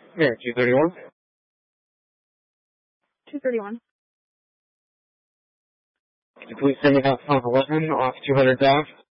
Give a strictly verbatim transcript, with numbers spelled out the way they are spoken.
Here, two thirty-one. two thirty-one. Could you please send me that South eleven off two hundred Ave?